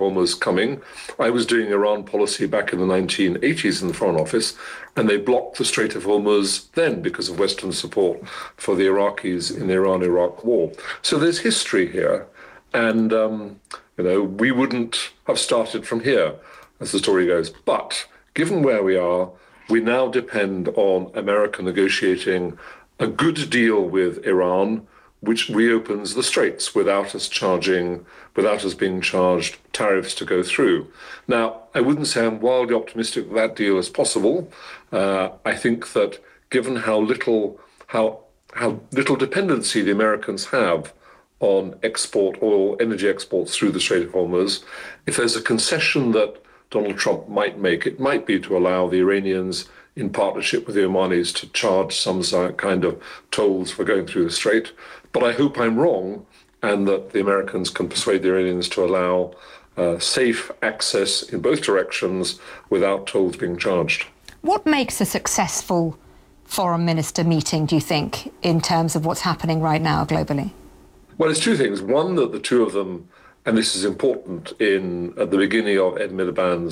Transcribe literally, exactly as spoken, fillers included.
Hormuz coming. I was doing Iran policy back in the nineteen eighties in the Foreign Office, and they blocked the Strait of Hormuz then because of Western support for the Iraqis in the Iran-Iraq war. So there's history here, and um, you know, we wouldn't have started from here, as the story goes. But given where we are, we now depend on America negotiating a good deal with Iran, which reopens the straits without us charging, without us being charged tariffs to go through. Now, I wouldn't say I'm wildly optimistic that that deal is possible. Uh, I think that given how little, how how little dependency the Americans have on export oil, energy exports through the Strait of Hormuz, if there's a concession that Donald Trump might make, it might be to allow the Iranians, in partnership with the Omanis, to charge some kind of tolls for going through the strait. But I hope I'm wrong, and that the Americans can persuade the Iranians to allow uh, safe access in both directions without tolls being charged. What makes a successful foreign minister meeting, do you think, in terms of what's happening right now globally? Well, it's two things. One, that the two of them, and this is important, in at the beginning of Ed Miliband's